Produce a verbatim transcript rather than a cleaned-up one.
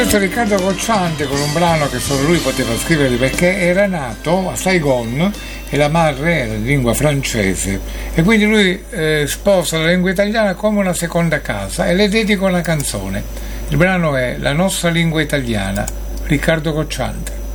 Questo è Riccardo Cocciante con un brano che solo lui poteva scrivere perché era nato a Saigon e la madre era di lingua francese e quindi lui eh, sposa la lingua italiana come una seconda casa e le dedica una canzone. Il brano è La nostra lingua italiana, Riccardo Cocciante.